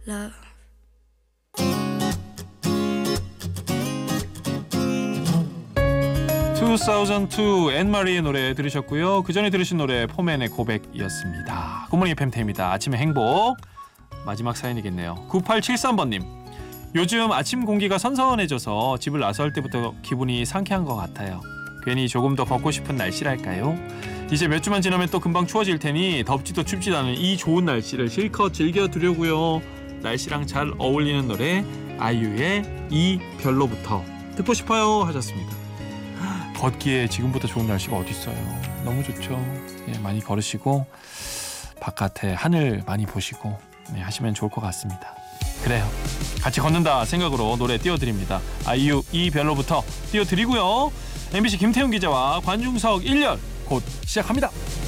love. 2002 앤마리의 노래 들으셨고요. 그 전에 들으신 노래 포맨의 고백이었습니다. 굿모닝 FM입니다. 아침의 행복 마지막 사연이겠네요. 9873번님, 요즘 아침 공기가 선선해져서 집을 나설 때부터 기분이 상쾌한 것 같아요. 괜히 조금 더 걷고 싶은 날씨랄까요? 이제 몇 주만 지나면 또 금방 추워질 테니 덥지도 춥지도 않은 이 좋은 날씨를 실컷 즐겨두려고요. 날씨랑 잘 어울리는 노래 아이유의 이 별로부터 듣고 싶어요 하셨습니다. 걷기에 지금보다 좋은 날씨가 어디 있어요. 너무 좋죠. 예, 많이 걸으시고 바깥에 하늘 많이 보시고 하시면 좋을 것 같습니다. 그래요. 같이 걷는다 생각으로 노래 띄워드립니다. 아이유 이 별로부터 띄워드리고요. MBC 김태훈 기자와 관중석 1열 곧 시작합니다.